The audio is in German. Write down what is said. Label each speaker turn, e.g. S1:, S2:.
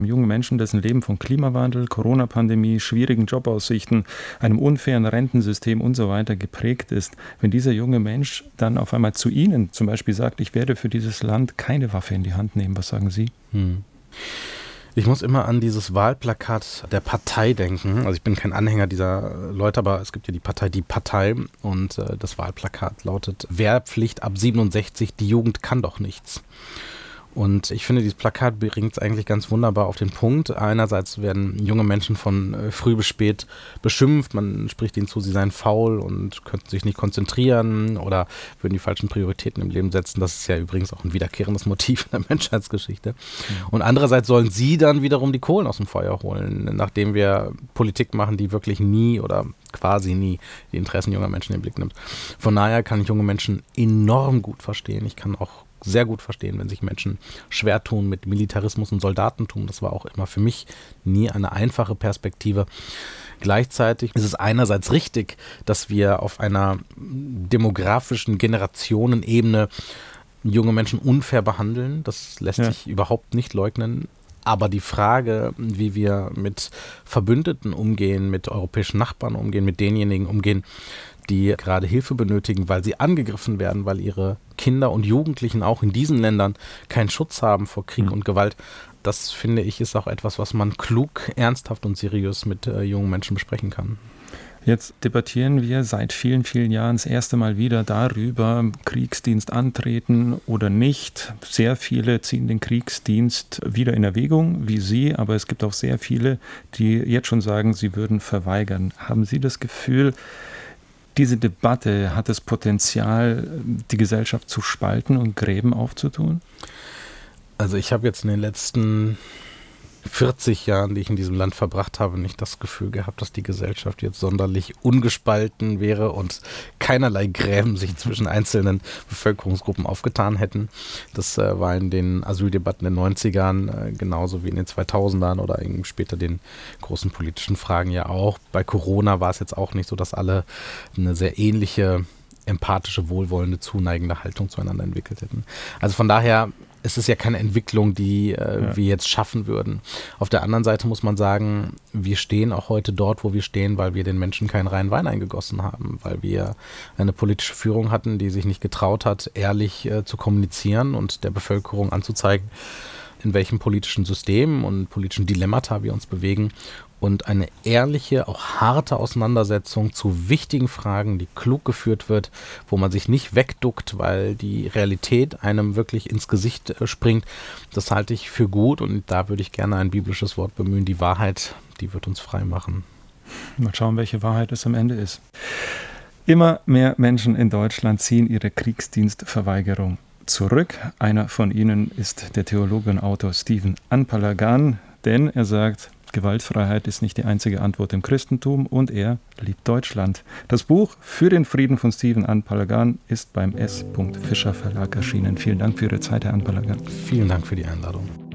S1: Junge Menschen, dessen Leben von Klimawandel, Corona-Pandemie, schwierigen Jobaussichten, einem unfairen Rentensystem und so weiter geprägt ist. Wenn dieser junge Mensch dann auf einmal zu Ihnen zum Beispiel sagt, ich werde für dieses Land keine Waffe in die Hand nehmen, was sagen Sie?
S2: Ich muss immer an dieses Wahlplakat der Partei denken. Also ich bin kein Anhänger dieser Leute, aber es gibt ja die Partei und das Wahlplakat lautet: Wehrpflicht ab 67, die Jugend kann doch nichts. Und ich finde, dieses Plakat bringt es eigentlich ganz wunderbar auf den Punkt. Einerseits werden junge Menschen von früh bis spät beschimpft. Man spricht ihnen zu, sie seien faul und könnten sich nicht konzentrieren oder würden die falschen Prioritäten im Leben setzen. Das ist ja übrigens auch ein wiederkehrendes Motiv in der Menschheitsgeschichte. Und andererseits sollen sie dann wiederum die Kohlen aus dem Feuer holen, nachdem wir Politik machen, die wirklich nie oder quasi nie die Interessen junger Menschen in den Blick nimmt. Von daher kann ich junge Menschen enorm gut verstehen. Ich kann auch sehr gut verstehen, wenn sich Menschen schwer tun mit Militarismus und Soldatentum. Das war auch immer für mich nie eine einfache Perspektive. Gleichzeitig ist es einerseits richtig, dass wir auf einer demografischen Generationenebene junge Menschen unfair behandeln. Das lässt sich überhaupt nicht leugnen. Aber die Frage, wie wir mit Verbündeten umgehen, mit europäischen Nachbarn umgehen, mit denjenigen umgehen, die gerade Hilfe benötigen, weil sie angegriffen werden, weil ihre Kinder und Jugendlichen auch in diesen Ländern keinen Schutz haben vor Krieg und Gewalt. Das, finde ich, ist auch etwas, was man klug, ernsthaft und seriös mit jungen Menschen besprechen kann.
S1: Jetzt debattieren wir seit vielen, vielen Jahren das erste Mal wieder darüber, Kriegsdienst antreten oder nicht. Sehr viele ziehen den Kriegsdienst wieder in Erwägung, wie Sie, aber es gibt auch sehr viele, die jetzt schon sagen, sie würden verweigern. Haben Sie das Gefühl, diese Debatte hat das Potenzial, die Gesellschaft zu spalten und Gräben aufzutun?
S2: Also ich habe jetzt in den letzten 40 Jahren, die ich in diesem Land verbracht habe, nicht das Gefühl gehabt, dass die Gesellschaft jetzt sonderlich ungespalten wäre und keinerlei Gräben sich zwischen einzelnen Bevölkerungsgruppen aufgetan hätten. Das war in den Asyldebatten in den 90ern genauso wie in den 2000ern oder eben später den großen politischen Fragen ja auch. Bei Corona war es jetzt auch nicht so, dass alle eine sehr ähnliche, empathische, wohlwollende, zuneigende Haltung zueinander entwickelt hätten. Also von daher, es ist ja keine Entwicklung, die wir jetzt schaffen würden. Auf der anderen Seite muss man sagen, wir stehen auch heute dort, wo wir stehen, weil wir den Menschen keinen reinen Wein eingegossen haben, weil wir eine politische Führung hatten, die sich nicht getraut hat, ehrlich zu kommunizieren und der Bevölkerung anzuzeigen, in welchem politischen System und politischen Dilemmata wir uns bewegen. Und eine ehrliche, auch harte Auseinandersetzung zu wichtigen Fragen, die klug geführt wird, wo man sich nicht wegduckt, weil die Realität einem wirklich ins Gesicht springt, das halte ich für gut. Und da würde ich gerne ein biblisches Wort bemühen. Die Wahrheit, die wird uns frei machen.
S1: Mal schauen, welche Wahrheit es am Ende ist. Immer mehr Menschen in Deutschland ziehen ihre Kriegsdienstverweigerung zurück. Einer von ihnen ist der Theologe und Autor Stephen Anpalagan, denn er sagt, Gewaltfreiheit ist nicht die einzige Antwort im Christentum und er liebt Deutschland. Das Buch Für den Frieden von Stephen Anpalagan ist beim S. Fischer Verlag erschienen. Vielen Dank für Ihre Zeit, Herr Anpalagan.
S2: Vielen Dank für die Einladung.